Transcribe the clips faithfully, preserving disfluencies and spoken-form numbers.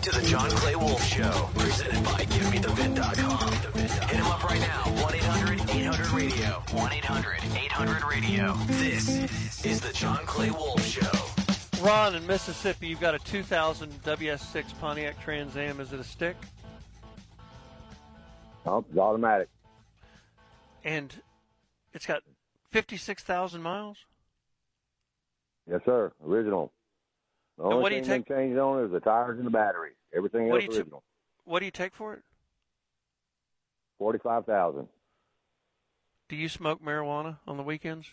to the John Clay Wolf Show, presented by Give Me The Vin dot com. Hit him up right now, one eight hundred eight hundred radio. one eight hundred eight hundred radio. This is the John Clay Wolf Show. Ron in Mississippi, you've got a two thousand W S six Pontiac Trans Am. Is it a stick? No, it's automatic. And it's got fifty-six thousand miles? Yes, sir. Original. The only what do thing you take? they changed on it is the tires and the battery. Everything What else do you original. t- What do you take for it? Forty-five thousand. Do you smoke marijuana on the weekends?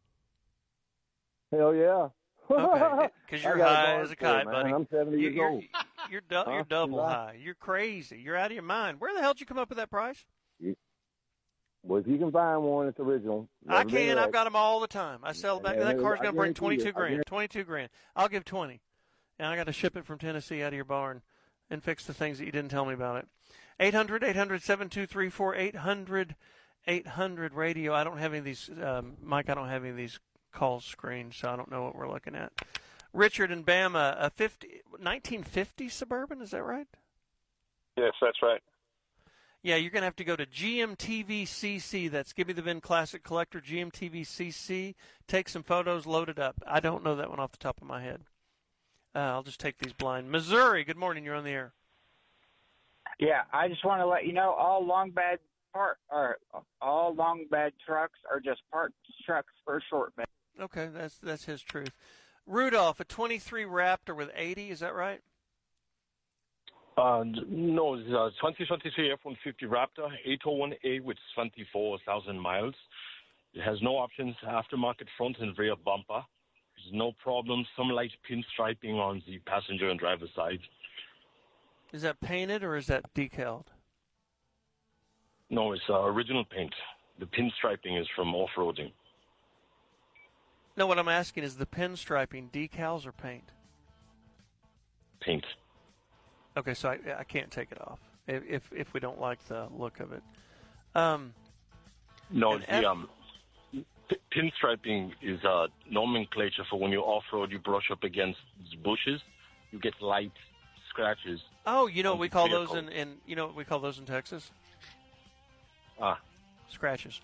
Hell yeah. Okay, because you're I got a high bar as a for it, kite, man. buddy. I'm seventy You- years you're, old. You're, du- Huh? you're double Right. high. You're crazy. You're out of your mind. Where the hell did you come up with that price? Well, if you can find one, it's original. I Never been can. I've wrecked. got them all the time. I sell back. Yeah, That car's I going to bring guarantee twenty-two you. I grand. guarantee- twenty-two grand. I'll give twenty. And I got to ship it from Tennessee out of your barn and fix the things that you didn't tell me about it. eight hundred eight hundred seven two three four. eight hundred eight hundred radio. I don't have any of these, um, Mike, I don't have any of these calls screened, so I don't know what we're looking at. Richard in Bama, a fifty, nineteen fifty Suburban, is that right? Yes, that's right. Yeah, you're going to have to go to G M T V C C. That's Give Me the Vin Classic Collector, G M T V C C. Take some photos, load it up. I don't know that one off the top of my head. Uh, I'll just take these blind. Missouri, good morning. You're on the air. Yeah, I just want to let you know all long bed part or all long bed trucks are just parked trucks for short bed. Okay, that's that's his truth. Rudolph, a twenty-three Raptor with eighty, is that right? Uh, no, it's a twenty twenty-three F one fifty Raptor, eight oh one A with twenty-four thousand miles. It has no options, aftermarket front and rear bumper. There's no problem, some light pinstriping on the passenger and driver side. Is that painted or is that decaled? No, it's uh, original paint. The pinstriping is from off-roading. No, what I'm asking is the pinstriping decals or paint? Paint. Okay, so I, I can't take it off if, if if we don't like the look of it. Um, No, And the F- um, p- pinstriping is a nomenclature for when you off-road, you brush up against bushes, you get light scratches. oh, you know what on we the call those vehicle. in, in you know what we call those in Texas? Ah, Scratches.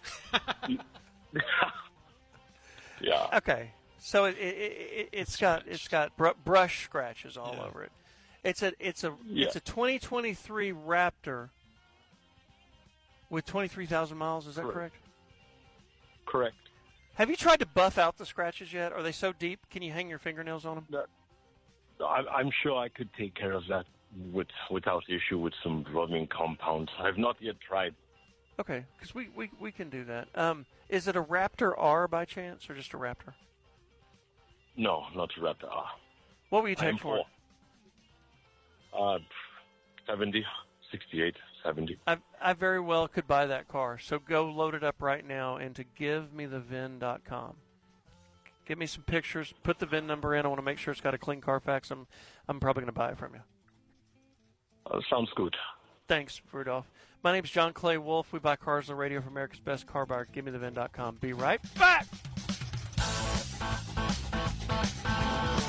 yeah. Okay, so it, it, it it's got it's got br- brush scratches all Yeah. over it. It's a it's a Yeah. it's a twenty twenty-three Raptor with twenty-three thousand miles. Is that correct. Correct. Correct. Have you tried to buff out the scratches yet? Are they so deep? Can you hang your fingernails on them? I'm, I'm sure I could take care of that with, without issue with some rubbing compound. I've not yet tried. Okay, because we, we, we can do that. Um, is it a Raptor R by chance, or just a Raptor? No, not to Raptor R. What will you take I'm for it? Uh, seventy, sixty-eight, seventy. I I very well could buy that car. So go load it up right now into Give Me The Vin dot com. Give me some pictures. Put the V I N number in. I want to make sure it's got a clean Carfax. I'm I'm probably going to buy it from you. Uh, sounds good. Thanks, Rudolph. My name's John Clay Wolf. We buy cars on the radio for America's Best Car Buyer. Give Me The Vin dot com. Be right back.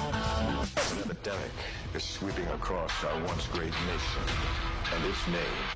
An epidemic is sweeping across our once great nation, and its name